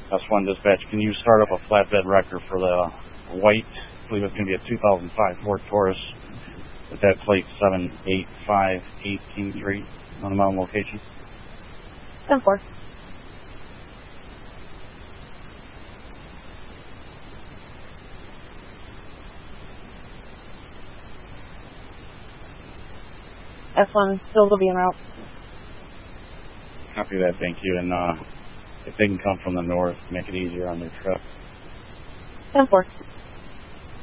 S1 dispatch, can you start up a flatbed wrecker for the white, I believe it's going to be a 2005 Ford Taurus with that plate 785883 on the mountain location? 10-4. S1 still will be en route. Copy that, thank you. And if they can come from the north, make it easier on their trip. 10-4.